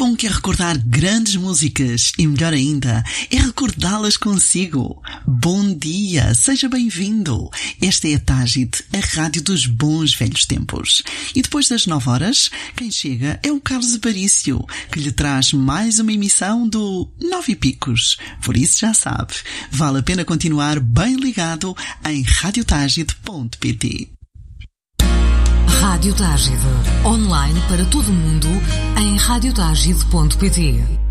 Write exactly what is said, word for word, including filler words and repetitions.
bom que é recordar grandes músicas e, melhor ainda, é recordá-las consigo. Bom dia, seja bem-vindo. Esta é a Tágide, a rádio dos bons velhos tempos. E depois das nove horas, quem chega é o Carlos Aparício, que lhe traz mais uma emissão do Nove e Picos. Por isso já sabe, vale a pena continuar bem ligado em rádio tágide ponto pt. Rádio Tágide, online para todo o mundo em rádio tágide ponto pt.